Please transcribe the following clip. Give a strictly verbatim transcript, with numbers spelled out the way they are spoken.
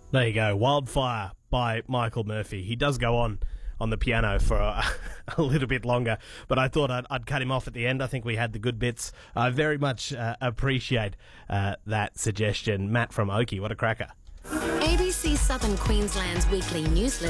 There you go. Wildfire by Michael Murphy. He does go on on the piano for a, a little bit longer, but I thought I'd, I'd cut him off at the end. I think we had the good bits. I very much uh, appreciate uh, that suggestion. Matt from Oakey, what a cracker. A B C Southern Queensland's weekly newsletter.